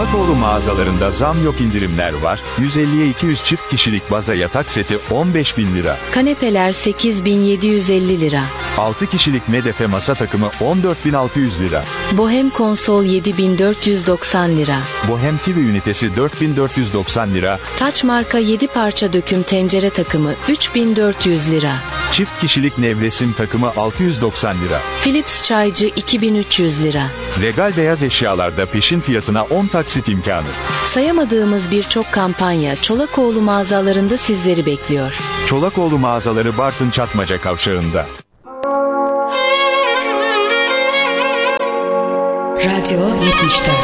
Çolakoğlu mağazalarında zam yok, indirimler var. 150'ye 200 çift kişilik baza yatak seti 15.000 lira. Kanepeler 8.750 lira. 6 kişilik medefe masa takımı 14.600 lira. Bohem konsol 7.490 lira. Bohem TV ünitesi 4.490 lira. Taç marka 7 parça döküm tencere takımı 3.400 lira. Çift kişilik nevresim takımı 690 lira. Philips çaycı 2.300 lira. Regal beyaz eşyalarda peşin fiyatına 10 taksit imkanı. Sayamadığımız birçok kampanya Çolakoğlu mağazalarında sizleri bekliyor. Çolakoğlu mağazaları Bartın Çatmaca kavşağında. Radyo 74.